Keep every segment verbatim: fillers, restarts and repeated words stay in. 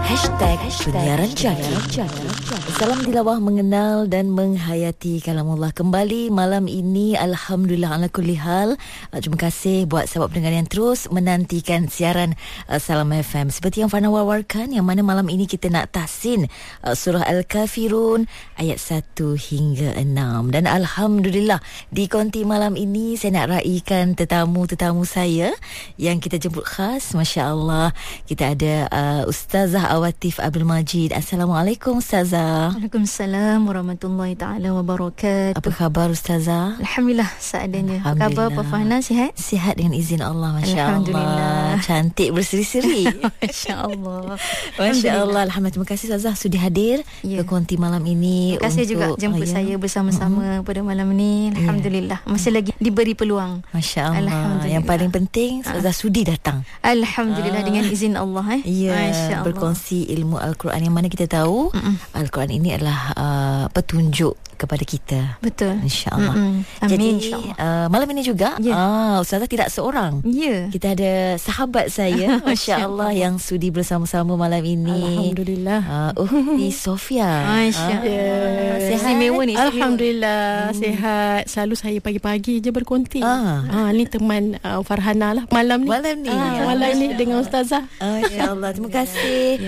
Hashtag Penyiaran Jaki. Salam tilawah, mengenal dan menghayati kalamullah. Kembali malam ini, Alhamdulillah ala kulli hal. uh, Terima kasih buat sahabat pendengar yang terus menantikan siaran uh, Salam F M. Seperti yang Fana wawarkan, yang mana malam ini kita nak tahsin uh, surah Al-Kafirun ayat satu hingga enam. Dan Alhamdulillah, di konti malam ini saya nak raikan tetamu-tetamu saya yang kita jemput khas. Masya Allah, kita ada uh, Ustazah Awatif Abdul Majid. Assalamualaikum Ustazah. Waalaikumsalam warahmatullahi taala wabarakatuh. Apa khabar Ustazah? Alhamdulillah seadanya. Apa khabar Pak Fahna, sihat? Sihat dengan izin Allah, Masya Alhamdulillah. Allah. Cantik berseri-seri. Masya Allah. Masya Allah. Alhamdulillah. Terima kasih Ustazah sudah hadir Ya. ke konti malam ini. Terima kasih untuk, juga jemput oh, ya. saya bersama-sama mm-hmm. pada malam ni. Alhamdulillah. Masih lagi diberi peluang. Masya Allah. Alhamdulillah. Yang paling penting Ustazah ha. sudi datang. Alhamdulillah, Ah. dengan izin Allah. Eh. Ya, Masya Allah. berkongsi ilmu Al-Quran, yang mana kita tahu Mm-mm. Al-Quran ini adalah uh, petunjuk kepada kita. Betul. InsyaAllah. Mm-mm. Amin. Jadi InsyaAllah. uh, malam ini juga Ya. ah, Ustazah tidak seorang. Ya. Kita ada sahabat saya Masya Allah yang sudi bersama-sama malam ini. Alhamdulillah. uh, Uhti Sofia. Masya Ah, Allah. Sihat? Istimewa ni. istimewa. Alhamdulillah hmm. sihat. Selalu saya pagi-pagi je berkonti. Ah. Ah, ni teman uh, Farhana lah malam ni. Malam ni. Ah, malam ni dengan Ustazah. Ah, Masya Allah. Terima kasih.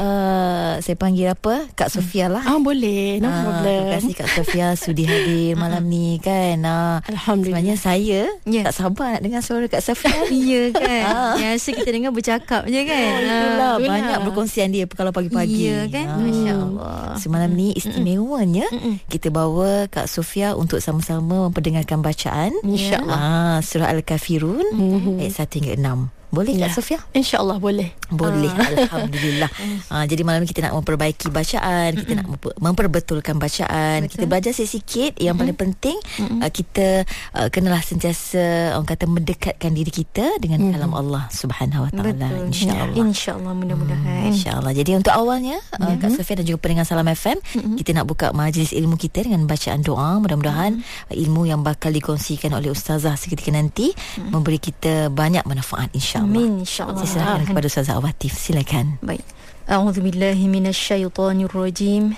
uh, Saya panggil apa? Kak Sofia lah. Ah, boleh. No Ah, problem. terima kasih Kak Sofia sudi hadir malam ni kan. Ah, Alhamdulillah. sebenarnya saya Ya. tak sabar nak dengar suara Kak Sofia. Ya kan. Ah. Biasa kita dengar bercakap je kan. Oh, itulah, itulah. banyak perkongsian dia kalau pagi-pagi. Ya kan. Ah. Masya Allah. Semalam ni istimewanya Mm-mm. kita bawa Kak Sofia untuk sama-sama memperdengarkan bacaan InsyaAllah. ah, surah Al-Kafirun Mhm. ayat satu hingga enam. Boleh Ya. Kak Sofia? InsyaAllah boleh. Boleh. Alhamdulillah. ah, Jadi malam ni kita nak memperbaiki bacaan, kita nak memper- memperbetulkan bacaan. Betul. Kita belajar sikit-sikit. Yang paling penting ah, kita ah, kenalah sentiasa orang kata mendekatkan diri kita dengan kalam Allah Subhanahu Wa Taala. Betul. InsyaAllah. InsyaAllah, mudah-mudahan. InsyaAllah. Jadi untuk awalnya uh, Kak Sofia dan juga pendengar Salam F M, Mm-hmm. kita nak buka majlis ilmu kita dengan bacaan doa. Mudah-mudahan uh, ilmu yang bakal dikongsikan oleh Ustazah seketika nanti Mm-hmm. memberi kita banyak manfaat, insyaAllah. Amin, insyaAllah. Saya serahkan kepada Ustazah Awatif. Silakan. Baik. A'udzubillahi minasyaitonirrajim.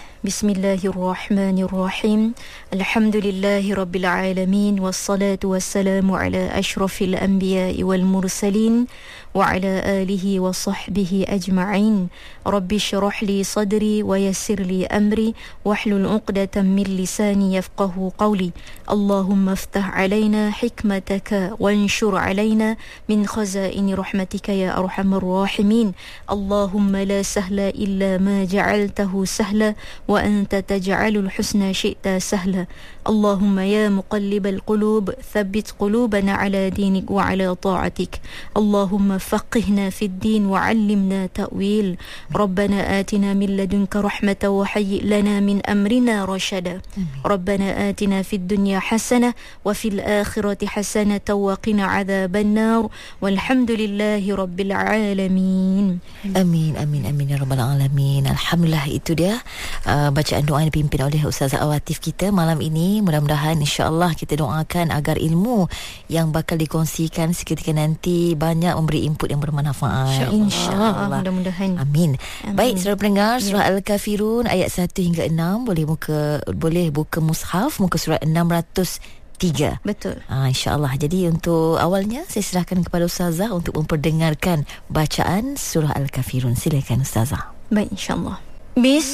Bismillahirrahmanirrahim. Alhamdulillahi rabbil alamin, wassalatu wassalamu ala asyrafil anbiya'i wal mursalin wa ala alihi wa sahbihi ajma'in. Rabbi syrah li sadri wa yassir li amri wahlul 'uqdatam min lisani yafqahu qawli. Allahumma iftah 'alaina hikmataka wanshur 'alaina min khazaini rahmatika ya arhamar rahimin. Allahumma la sahla illa ma ja'altahu sahla wa anta taj'alul husna syi'ta sahla. Allahumma ya muqallibal qulub thabbit qulubana ala dinik wa ala ta'atik. Allahumma faqihna fid din wa 'allimna ta'wil. Rabbana atina min ladunka rahmatan wa hayyi' lana min amrina rashada. Rabbana atina fid dunya hasanah wa fil akhirati hasanatan wa qina 'adzaban nar. Walhamdulillahi rabbil alamin. Amin, amin, amin ya rabbal alamin. Alhamdulillah, itu dia uh, bacaan doa yang dipimpin oleh Ustazah Awatif kita malam ini. Mudah-mudahan insya-Allah kita doakan agar ilmu yang bakal dikongsikan seketika nanti banyak memberi input yang bermanfaat. InsyaAllah, mudah-mudahan. Amin. Amin. Baik, saudara pendengar, surah Al-Kafirun ayat satu hingga enam, boleh buka boleh buka mushaf muka surat enam ratus tiga. Betul. Ah, InsyaAllah. Jadi untuk awalnya saya serahkan kepada Ustazah untuk memperdengarkan bacaan surah Al-Kafirun. Silakan Ustazah. Baik, insyaAllah. Bis